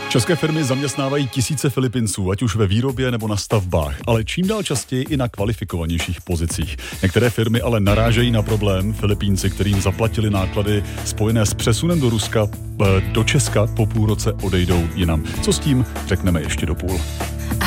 České firmy zaměstnávají tisíce Filipinců, ať už ve výrobě nebo na stavbách, ale čím dál častěji i na kvalifikovanějších pozicích. Některé firmy ale narážejí na problém. Filipínci, kterým zaplatili náklady spojené s přesunem do Ruska, do Česka po půl roce odejdou jinam. Co s tím, řekneme ještě do půl.